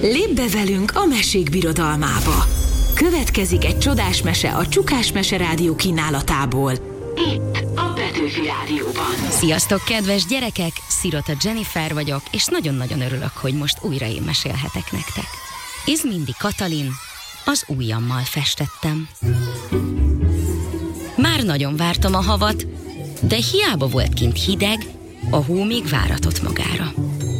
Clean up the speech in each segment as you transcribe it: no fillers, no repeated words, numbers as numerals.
Lépj be velünk a mesék birodalmába! Következik egy csodás mese a Csukás Mese Rádió kínálatából. Itt a Petőfi Rádióban. Sziasztok, kedves gyerekek! Szirota Jennifer vagyok, és nagyon-nagyon örülök, hogy most újra én mesélhetek nektek. Izmindi Katalin, az ujjammal festettem. Már nagyon vártam a havat, de hiába volt kint hideg, a hó még váratott magára.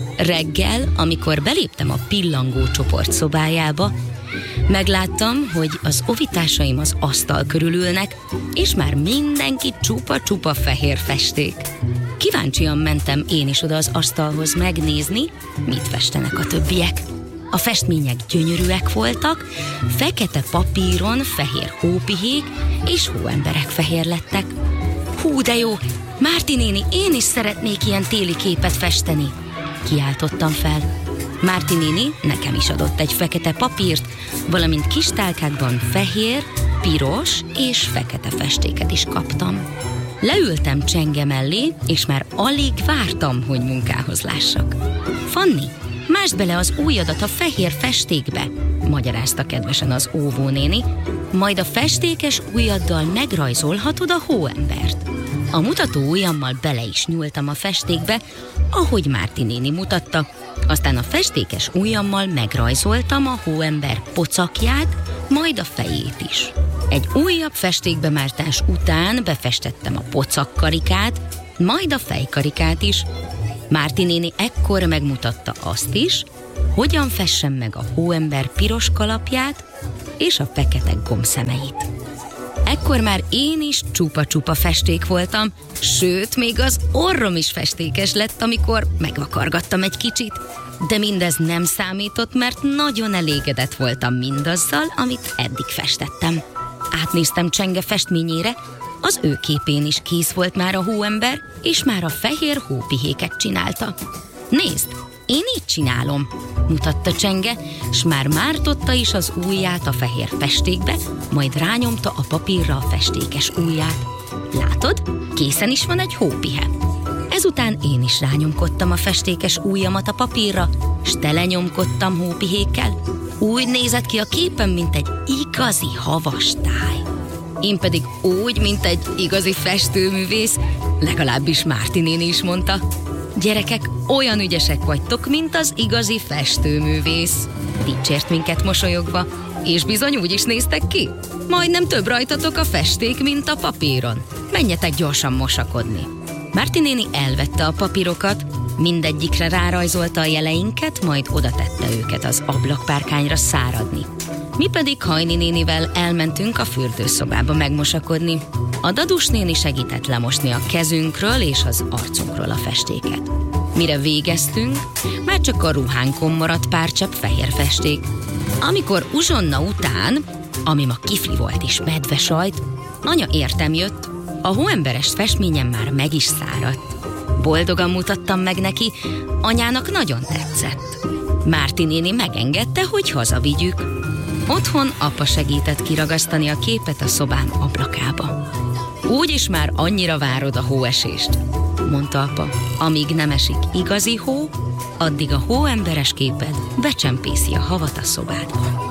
Reggel, amikor beléptem a pillangó csoport szobájába, megláttam, hogy az ovitársaim az asztal körül ülnek, és már mindenki csupa-csupa fehér festék. Kíváncsian mentem én is oda az asztalhoz megnézni, mit festenek a többiek. A festmények gyönyörűek voltak, fekete papíron fehér hópihék és hóemberek fehér lettek. Hú, de jó! Márti néni, én is szeretnék ilyen téli képet festeni! Kiáltottam fel. Márti néni nekem is adott egy fekete papírt, valamint kis tálkákban fehér, piros és fekete festéket is kaptam. Leültem Csenge mellé, és már alig vártam, hogy munkához lássak. Fanni, másd bele az ujjadat a fehér festékbe, magyarázta kedvesen az óvónéni, majd a festékes ujjaddal megrajzolhatod a hóembert. A mutató ujjammal bele is nyúltam a festékbe, ahogy Márti néni mutatta, aztán a festékes ujjammal megrajzoltam a hóember pocakját, majd a fejét is. Egy újabb festékbemártás után befestettem a pocakkarikát, majd a fejkarikát is. Márti néni ekkor megmutatta azt is, hogyan fessem meg a hóember piros kalapját és a fekete gombszemeit. Ekkor már én is csupa-csupa festék voltam, sőt, még az orrom is festékes lett, amikor megvakargattam egy kicsit. De mindez nem számított, mert nagyon elégedett voltam mindazzal, amit eddig festettem. Átnéztem Csenge festményére, az ő képén is kész volt már a hóember, és már a fehér hópihéket csinálta. Nézd, én így csinálom, mutatta Csenge, s már mártotta is az ujját a fehér festékbe, majd rányomta a papírra a festékes ujját. Látod, készen is van egy hópihe. Ezután én is rányomkodtam a festékes ujjamat a papírra, s telenyomkodtam hópihékkel. Úgy nézett ki a képen, mint egy igazi havastáj. Én pedig úgy, mint egy igazi festőművész, legalábbis Márti néni is mondta. Gyerekek, olyan ügyesek vagytok, mint az igazi festőművész. Dicsért minket mosolyogva, és bizony úgy is néztek ki. Majdnem több rajtatok a festék, mint a papíron. Menjetek gyorsan mosakodni. Márti néni elvette a papírokat, mindegyikre rárajzolta a jeleinket, majd oda tette őket az ablakpárkányra száradni. Mi pedig Hajni nénivel elmentünk a fürdőszobába megmosakodni. A Dadus néni segített lemosni a kezünkről és az arcunkról a festéket. Mire végeztünk, már csak a ruhánkon maradt pár csepp fehér festék. Amikor uzsonna után, ami ma kifli volt és medvesajt, anya értem jött, a hóemberes festményem már meg is száradt. Boldogan mutattam meg neki, anyának nagyon tetszett. Márti néni megengedte, hogy hazavigyük. Otthon apa segített kiragasztani a képet a szobám ablakába. Úgyis már annyira várod a hóesést, mondta apa. Amíg nem esik igazi hó, addig a hóemberes képed becsempészi a havat a szobádba.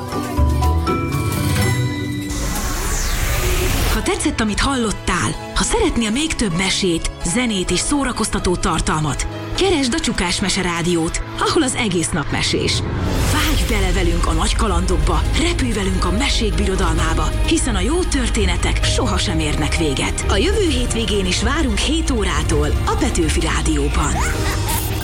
Ha tetszett, amit hallottál, ha szeretnél még több mesét, zenét és szórakoztató tartalmat, keresd a Csukás Mese Rádiót, ahol az egész nap mesés. Vágj bele velünk a nagy kalandokba, repülj velünk a mesék birodalmába, hiszen a jó történetek sohasem érnek véget. A jövő hétvégén is várunk 7 órától a Petőfi Rádióban.